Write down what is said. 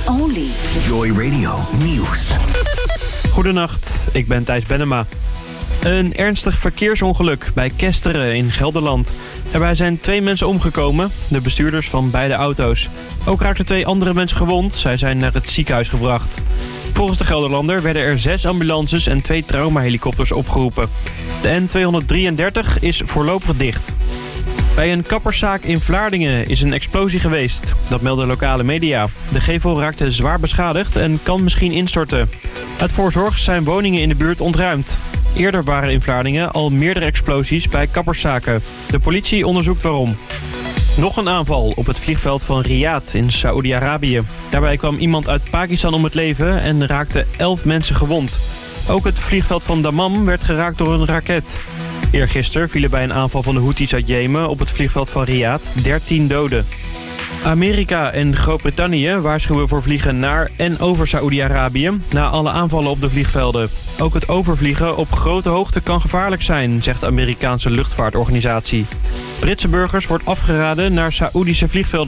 only. Joy Radio Nieuws. Goedenacht, ik ben Thijs Bennema. Een ernstig verkeersongeluk bij Kesteren in Gelderland. Daarbij zijn 2 mensen omgekomen, de bestuurders van beide auto's. Ook raakten 2 andere mensen gewond, zij zijn naar het ziekenhuis gebracht. Volgens de Gelderlander werden er 6 ambulances en 2 traumahelikopters opgeroepen. De N233 is voorlopig dicht. Bij een kapperszaak in Vlaardingen is een explosie geweest. Dat melden lokale media. De gevel raakte zwaar beschadigd en kan misschien instorten. Uit voorzorg zijn woningen in de buurt ontruimd. Eerder waren in Vlaardingen al meerdere explosies bij kapperszaken. De politie onderzoekt waarom. Nog een aanval op het vliegveld van Riyadh in Saoedi-Arabië. Daarbij kwam iemand uit Pakistan om het leven en raakten 11 mensen gewond. Ook het vliegveld van Dammam werd geraakt door een raket. Eergisteren vielen bij een aanval van de Houthis uit Jemen op het vliegveld van Riyadh 13 doden. Amerika en Groot-Brittannië waarschuwen voor vliegen naar en over Saoedi-Arabië na alle aanvallen op de vliegvelden. Ook het overvliegen op grote hoogte kan gevaarlijk zijn, zegt de Amerikaanse luchtvaartorganisatie. Britse burgers wordt afgeraden naar Saoedische vliegvelden